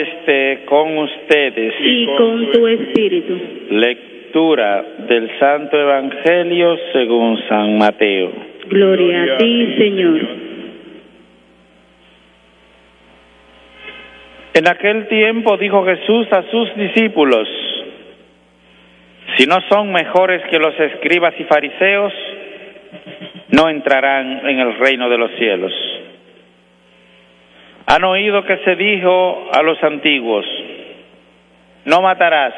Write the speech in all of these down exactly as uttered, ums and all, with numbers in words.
Esté con ustedes y con tu espíritu. Lectura del Santo Evangelio según San Mateo. Gloria a ti, Señor. En aquel tiempo dijo Jesús a sus discípulos: si no son mejores que los escribas y fariseos, no entrarán en el reino de los cielos. Han oído que se dijo a los antiguos: no matarás,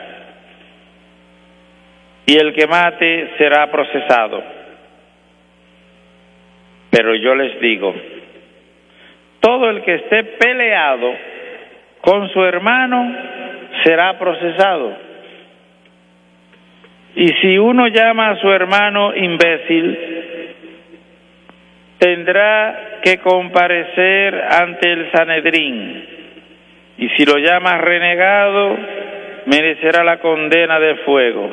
y el que mate será procesado. Pero yo les digo, todo el que esté peleado con su hermano será procesado. Y si uno llama a su hermano imbécil, tendrá que comparecer ante el Sanedrín, y si lo llama renegado, merecerá la condena de fuego.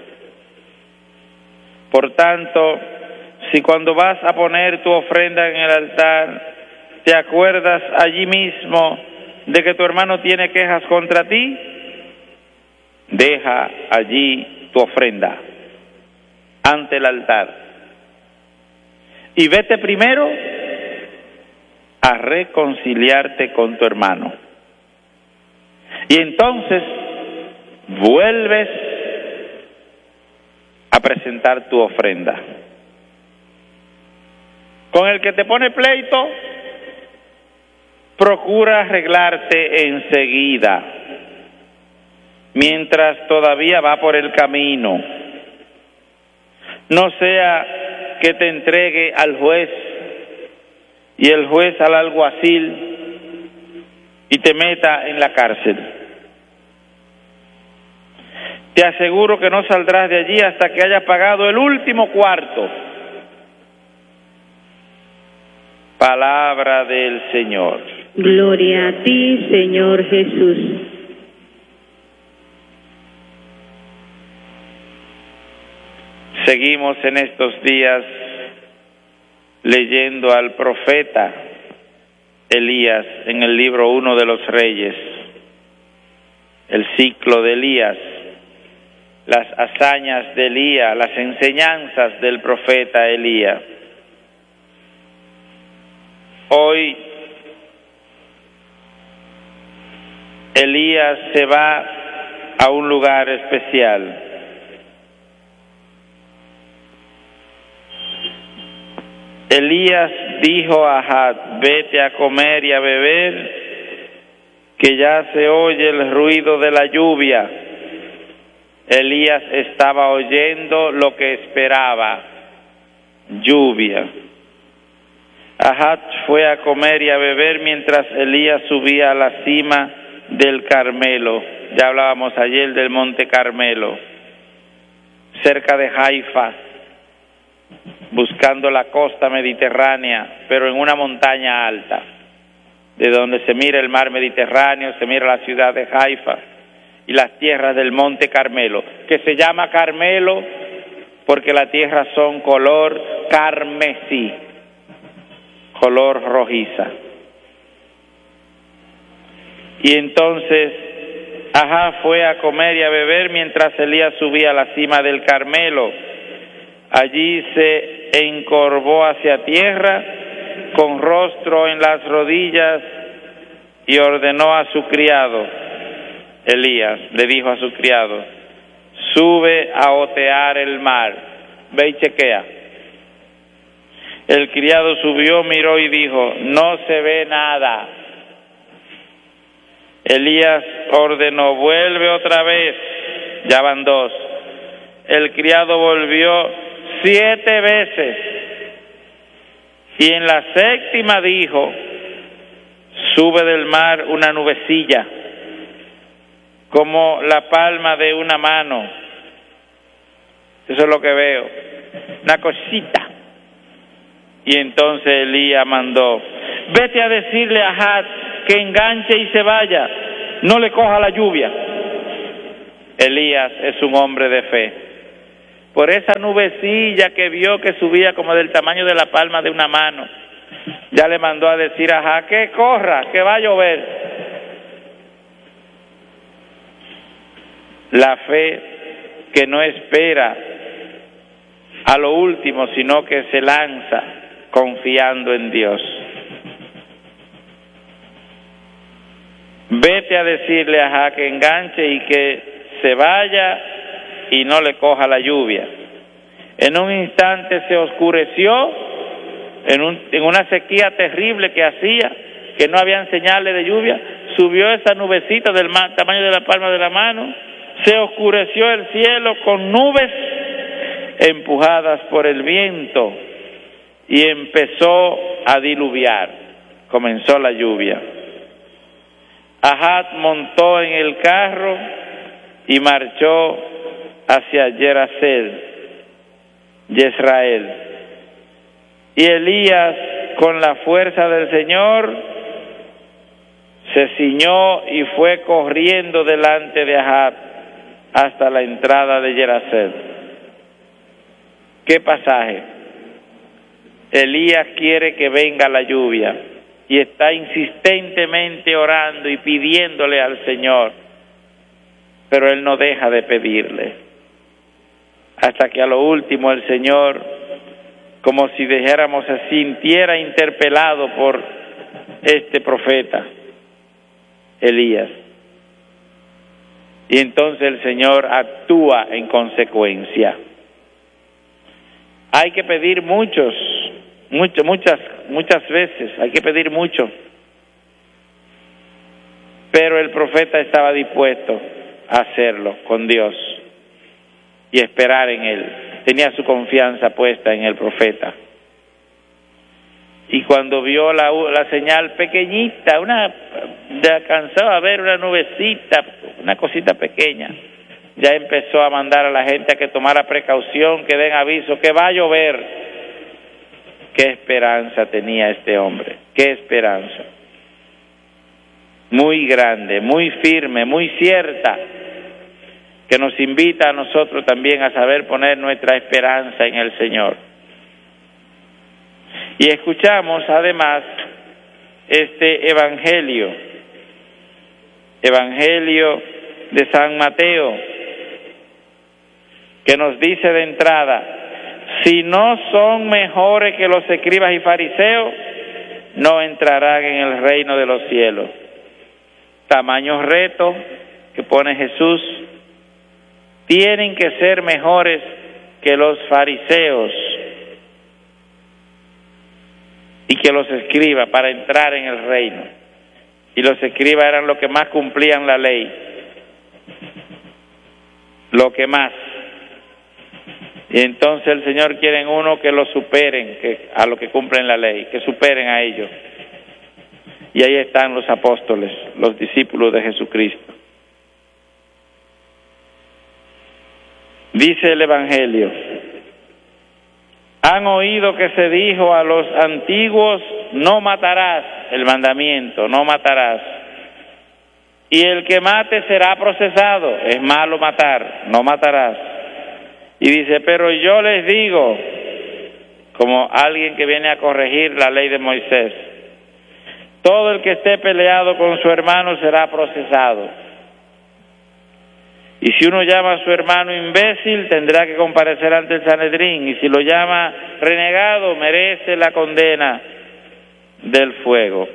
Por tanto, si cuando vas a poner tu ofrenda en el altar, te acuerdas allí mismo de que tu hermano tiene quejas contra ti, deja allí tu ofrenda ante el altar y vete primero a reconciliarte con tu hermano. Y entonces vuelves a presentar tu ofrenda. Con el que te pone pleito, procura arreglarte enseguida, mientras todavía va por el camino. No sea que te entregue al juez y el juez al alguacil y te meta en la cárcel. Te aseguro que no saldrás de allí hasta que hayas pagado el último cuarto. Palabra del Señor. Gloria a ti, Señor Jesús. Seguimos en estos días leyendo al profeta Elías en el libro uno de los Reyes, el ciclo de Elías, las hazañas de Elías, las enseñanzas del profeta Elías. Hoy Elías se va a un lugar especial. Elías dijo a Ahab: vete a comer y a beber, que ya se oye el ruido de la lluvia. Elías estaba oyendo lo que esperaba: lluvia. Ahab fue a comer y a beber mientras Elías subía a la cima del Carmelo. Ya hablábamos ayer del Monte Carmelo, cerca de Haifa, buscando la costa mediterránea, pero en una montaña alta, de donde se mira el mar Mediterráneo, se mira la ciudad de Haifa y las tierras del Monte Carmelo, que se llama Carmelo porque las tierras son color carmesí, color rojiza. Y entonces Ahab fue a comer y a beber mientras Elías subía a la cima del Carmelo. Allí se encorvó hacia tierra, con rostro en las rodillas, y ordenó a su criado. Elías le dijo a su criado: sube a otear el mar, ve y chequea. El criado subió, miró y dijo: no se ve nada. Elías ordenó: vuelve otra vez. Ya van dos. El criado volvió siete veces, y en la séptima dijo: sube del mar una nubecilla, como la palma de una mano. Eso es lo que veo, una cosita. Y entonces Elías mandó: vete a decirle a Ahab que enganche y se vaya, no le coja la lluvia. Elías es un hombre de fe. Por esa nubecilla que vio que subía como del tamaño de la palma de una mano, ya le mandó a decir a Ahab que corra, que va a llover. la fe que no espera a lo último, sino que se lanza confiando en Dios. Vete a decirle a Ahab que enganche y que se vaya y no le coja la lluvia. En un instante se oscureció, en, un, en una sequía terrible que hacía, que no habían señales de lluvia, subió esa nubecita del tamaño de la palma de la mano, se oscureció el cielo con nubes empujadas por el viento y empezó a diluviar, comenzó la lluvia. Ahab montó en el carro y marchó hacia Jezreel, Jezreel. Y Elías, con la fuerza del Señor, se ciñó y fue corriendo delante de Ahab hasta la entrada de Jezreel. ¿Qué pasaje? Elías quiere que venga la lluvia y está insistentemente orando y pidiéndole al Señor, pero él no deja de pedirle, hasta que a lo último el Señor, como si dijéramos así, sintiera interpelado por este profeta, Elías. Y entonces el Señor actúa en consecuencia. Hay que pedir muchos, mucho, muchas, muchas veces, hay que pedir mucho. Pero el profeta estaba dispuesto a hacerlo con Dios y esperar en Él. Tenía su confianza puesta en el profeta. Y cuando vio la, la señal pequeñita, una, ya alcanzaba a ver una nubecita, una cosita pequeña, ya empezó a mandar a la gente a que tomara precaución, que den aviso, que va a llover. Qué esperanza tenía este hombre, qué esperanza. Muy grande, muy firme, muy cierta, que nos invita a nosotros también a saber poner nuestra esperanza en el Señor. Y escuchamos además este evangelio, evangelio de San Mateo, que nos dice de entrada: si no son mejores que los escribas y fariseos, no entrarán en el reino de los cielos. Tamaño reto que pone Jesús. Tienen que ser mejores que los fariseos y que los escribas para entrar en el reino. Y los escribas eran los que más cumplían la ley, lo que más. Y entonces el Señor quiere en uno que lo superen, que a los que cumplen la ley, que superen a ellos. Y ahí están los apóstoles, los discípulos de Jesucristo. Dice el Evangelio: han oído que se dijo a los antiguos, no matarás, el mandamiento, no matarás. Y el que mate será procesado, es malo matar, no matarás. Y dice, pero yo les digo, como alguien que viene a corregir la ley de Moisés, todo el que esté peleado con su hermano será procesado. Y si uno llama a su hermano imbécil, tendrá que comparecer ante el Sanedrín. Y si lo llama renegado, merece la condena del fuego.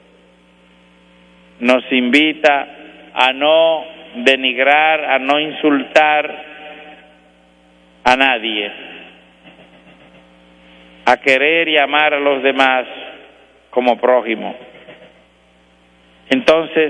Nos invita a no denigrar, a no insultar a nadie, a querer y amar a los demás como prójimo. Entonces,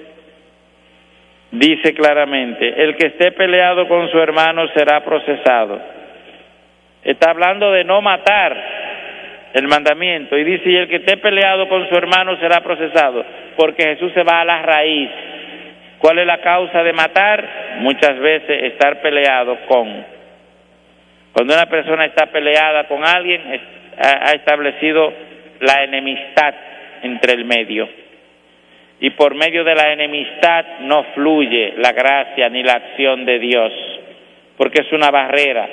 dice claramente, el que esté peleado con su hermano será procesado. Está hablando de no matar, el mandamiento, y dice, y el que esté peleado con su hermano será procesado, porque Jesús se va a la raíz. ¿Cuál es la causa de matar? Muchas veces estar peleado con. Cuando una persona está peleada con alguien, ha establecido la enemistad entre el medio. Y por medio de la enemistad no fluye la gracia ni la acción de Dios, porque es una barrera.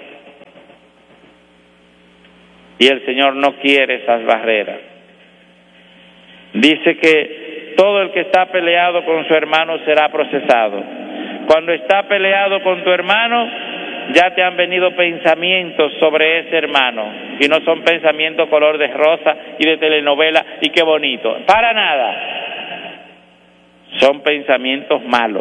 Y el Señor no quiere esas barreras. Dice que todo el que está peleado con su hermano será procesado. Cuando estás peleado con tu hermano, ya te han venido pensamientos sobre ese hermano, y no son pensamientos color de rosa y de telenovela y qué bonito, para nada, son pensamientos malos.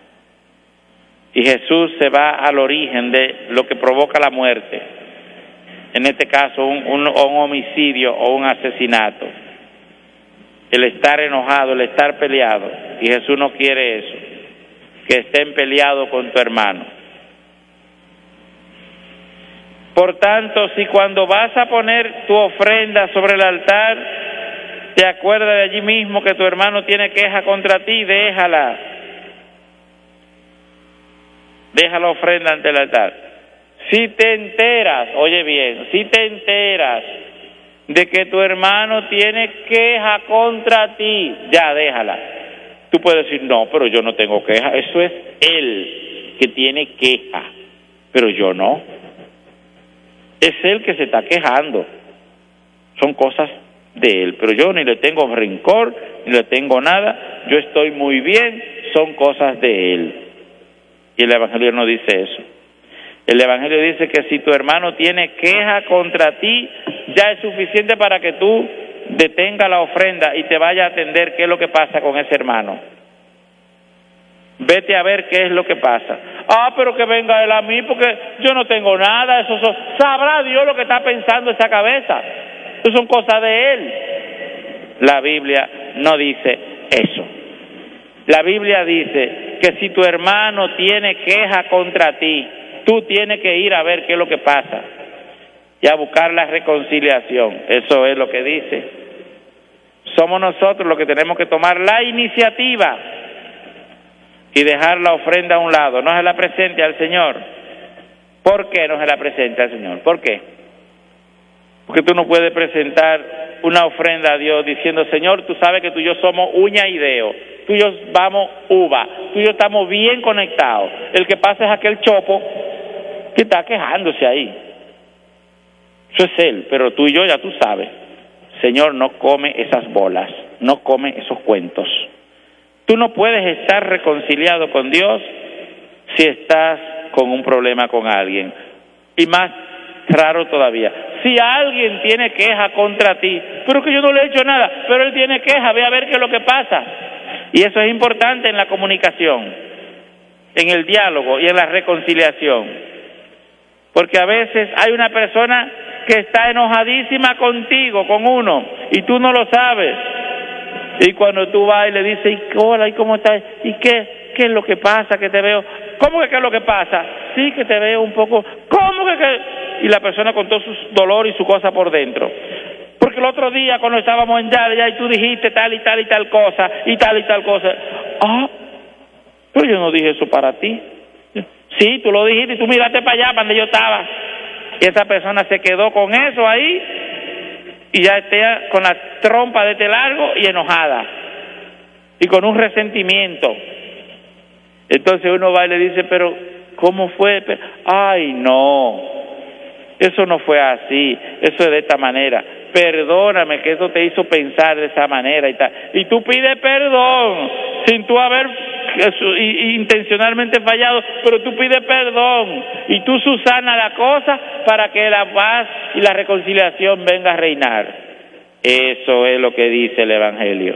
Y Jesús se va al origen de lo que provoca la muerte, en este caso un, un, un homicidio o un asesinato, el estar enojado, el estar peleado, y Jesús no quiere eso, que estén peleados con tu hermano. Por tanto, si cuando vas a poner tu ofrenda sobre el altar, te acuerdas de allí mismo que tu hermano tiene queja contra ti, déjala. Deja la ofrenda ante el altar. Si te enteras, oye bien, si te enteras de que tu hermano tiene queja contra ti, ya déjala. Tú puedes decir, no, pero yo no tengo queja. Eso es él que tiene queja, pero yo no. Es él que se está quejando. Son cosas de él, pero yo ni le tengo rencor, ni le tengo nada. Yo estoy muy bien, son cosas de él. Y el Evangelio no dice eso. El Evangelio dice que si tu hermano tiene queja contra ti, ya es suficiente para que tú detenga la ofrenda y te vaya a atender qué es lo que pasa con ese hermano. Vete a ver qué es lo que pasa. Ah, pero que venga él a mí porque yo no tengo nada. Eso son, sabrá Dios lo que está pensando esa cabeza. Eso son cosas de él. La Biblia no dice eso. La Biblia dice que si tu hermano tiene queja contra ti, tú tienes que ir a ver qué es lo que pasa y a buscar la reconciliación. Eso es lo que dice. Somos nosotros los que tenemos que tomar la iniciativa y dejar la ofrenda a un lado. No se la presente al Señor. ¿Por qué no se la presente al Señor? ¿Por qué? Porque tú no puedes presentar una ofrenda a Dios diciendo, Señor, tú sabes que tú y yo somos uña y dedo, tú y yo vamos uva, tú y yo estamos bien conectados. El que pasa es aquel chopo que está quejándose ahí. Eso es él, pero tú y yo ya tú sabes. Señor, no come esas bolas, no come esos cuentos. Tú no puedes estar reconciliado con Dios si estás con un problema con alguien. Y más raro todavía, si alguien tiene queja contra ti, pero que yo no le he hecho nada, pero él tiene queja, ve a ver qué es lo que pasa. Y eso es importante en la comunicación, en el diálogo y en la reconciliación. Porque a veces hay una persona que está enojadísima contigo, con uno, y tú no lo sabes. Y cuando tú vas y le dices, ¿y hola, y cómo estás? ¿Y qué? ¿Qué es lo que pasa? Que te veo. ¿Cómo que qué es lo que pasa? Sí, que te veo un poco. ¿Cómo que qué? Y la persona con todo su dolor y su cosa por dentro. Porque el otro día cuando estábamos en Yale, y tú dijiste tal y tal y tal cosa, y tal y tal cosa. Ah, pero yo no dije eso para ti. Sí, tú lo dijiste y tú miraste para allá, para donde yo estaba. Y esa persona se quedó con eso ahí y ya está con la trompa de este largo y enojada y con un resentimiento. Entonces uno va y le dice, pero ¿cómo fue? Ay, no, eso no fue así, eso es de esta manera. Perdóname que eso te hizo pensar de esa manera y tal. Y tú pides perdón sin tú haber eso, y, y intencionalmente fallado, pero tú pides perdón y tú susanas la cosa para que la paz y la reconciliación venga a reinar. Eso es lo que dice el Evangelio.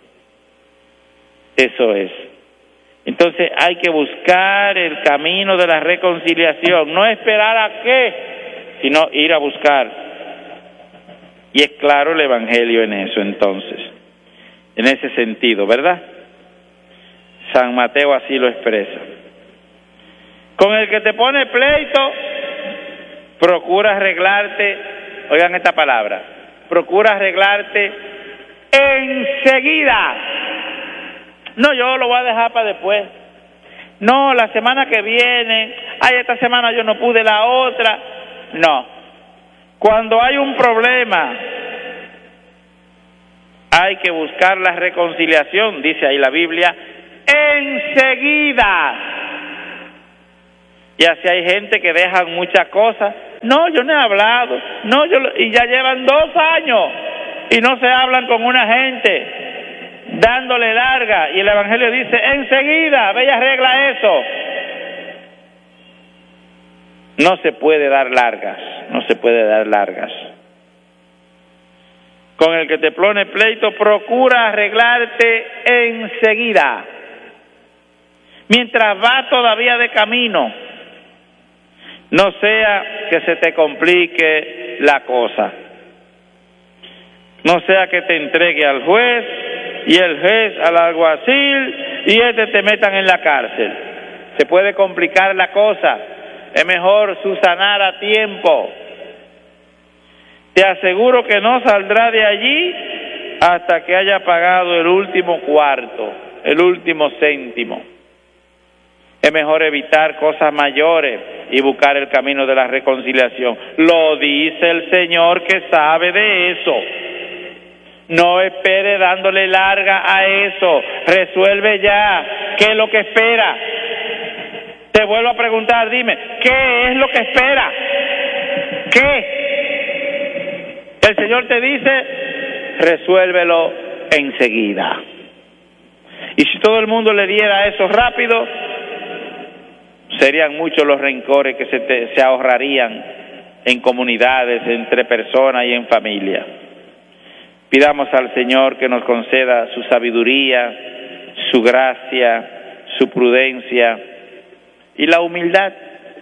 Eso es. Entonces hay que buscar el camino de la reconciliación, no esperar a qué, sino ir a buscar. Y es claro el Evangelio en eso, entonces, en ese sentido, ¿verdad? San Mateo así lo expresa. Con el que te pone pleito, procura arreglarte, oigan esta palabra, procura arreglarte enseguida. No, yo lo voy a dejar para después. No, la semana que viene, ay, esta semana yo no pude, la otra. No. Cuando hay un problema, hay que buscar la reconciliación, dice ahí la Biblia, enseguida. Y así hay gente que dejan muchas cosas. No, yo no he hablado. No, yo y ya llevan dos años y no se hablan con una gente. dándole larga, y el Evangelio dice, enseguida, ve y arregla eso. No se puede dar largas, no se puede dar largas. Con el que te pone pleito, procura arreglarte enseguida, mientras va todavía de camino, no sea que se te complique la cosa, no sea que te entregue al juez y el juez al alguacil y este te metan en la cárcel. Se puede complicar la cosa, es mejor subsanar a tiempo. Te aseguro que no saldrá de allí hasta que haya pagado el último cuarto, el último céntimo. Es mejor evitar cosas mayores y buscar el camino de la reconciliación. Lo dice el Señor que sabe de eso. No espere dándole larga a eso. Resuelve ya. ¿Qué es lo que espera? Te vuelvo a preguntar, dime, ¿qué es lo que espera? ¿Qué? El Señor te dice, resuélvelo enseguida. Y si todo el mundo le diera eso rápido, serían muchos los rencores que se, te, se ahorrarían en comunidades, entre personas y en familia. Pidamos al Señor que nos conceda su sabiduría, su gracia, su prudencia y la humildad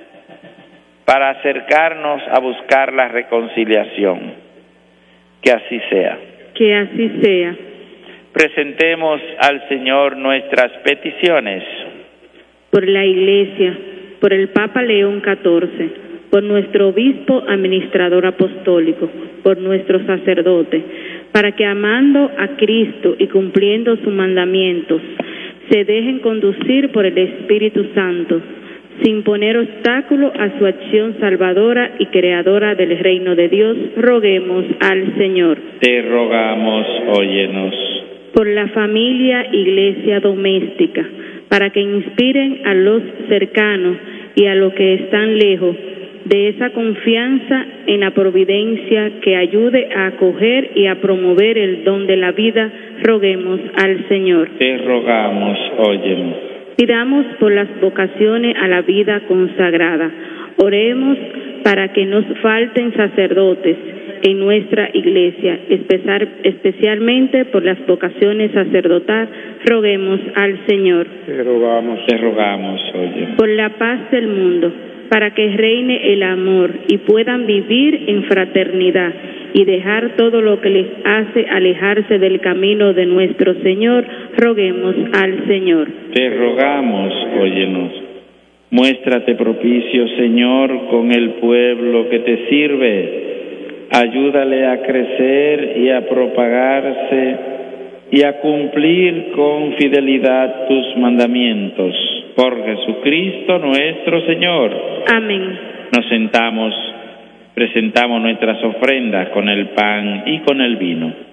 para acercarnos a buscar la reconciliación. Que así sea. Que así sea. Presentemos al Señor nuestras peticiones. Por la Iglesia, por el Papa León catorce, por nuestro obispo administrador apostólico, por nuestros sacerdotes, para que amando a Cristo y cumpliendo sus mandamientos, se dejen conducir por el Espíritu Santo, sin poner obstáculo a su acción salvadora y creadora del reino de Dios, roguemos al Señor. Te rogamos, óyenos. Por la familia, iglesia doméstica, para que inspiren a los cercanos y a los que están lejos de esa confianza en la providencia que ayude a acoger y a promover el don de la vida, roguemos al Señor. Te rogamos, óyenos. Pidamos por las vocaciones a la vida consagrada. Oremos para que nos falten sacerdotes en nuestra iglesia, especial, especialmente por las vocaciones sacerdotales. Roguemos al Señor. Te rogamos, te rogamos, oye. Por la paz del mundo, para que reine el amor y puedan vivir en fraternidad y dejar todo lo que les hace alejarse del camino de nuestro Señor, roguemos al Señor. Te rogamos, óyenos. Muéstrate propicio, Señor, con el pueblo que te sirve. Ayúdale a crecer y a propagarse y a cumplir con fidelidad tus mandamientos. Por Jesucristo nuestro Señor. Amén. Nos sentamos, presentamos nuestras ofrendas con el pan y con el vino.